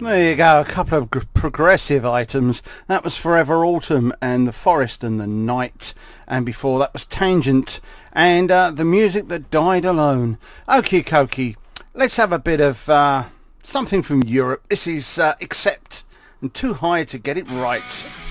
There you go, a couple of progressive items. That was Forever Autumn and The Forest and the Night. And before that was Tangent and The Music That Died Alone. Okie dokie, let's have a bit of something from Europe. This is Accept and Too High to Get It Right.